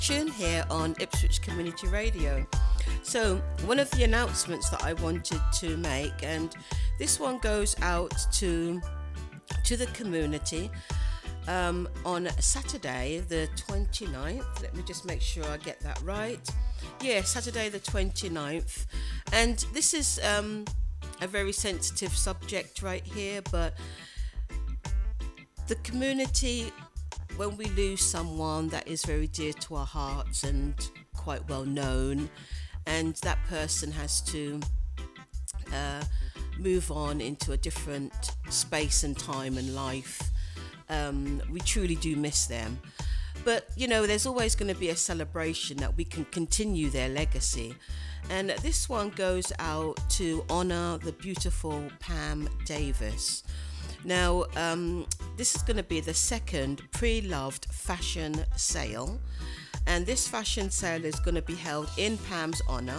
tune here on Ipswich Community Radio. So, one of the announcements that I wanted to make, and this one goes out to the community on Saturday the 29th. Let me just make sure I get that right. Yeah, Saturday the 29th. And this is a very sensitive subject right here, but the community, when we lose someone that is very dear to our hearts and quite well known, and that person has to move on into a different space and time and life, we truly do miss them. But there's always going to be a celebration that we can continue their legacy, and this one goes out to honor the beautiful Pam Davis. Now, this is going to be the second pre-loved fashion sale, and this fashion sale is going to be held in Pam's honor